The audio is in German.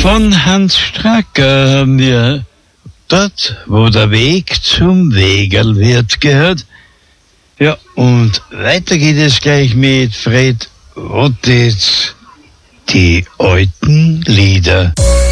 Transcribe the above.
Von Hans Stracker haben wir Dort, wo der Weg zum Wegerl wird gehört. Ja, und weiter geht es gleich mit Fred Rotitz, die alten Lieder.